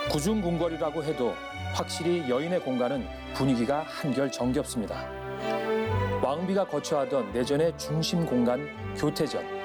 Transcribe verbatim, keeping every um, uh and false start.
구중궁궐이라고 해도 확실히 여인의 공간은 분위기가 한결 정겹습니다. 왕비가 거처하던 내전의 중심 공간 교태전.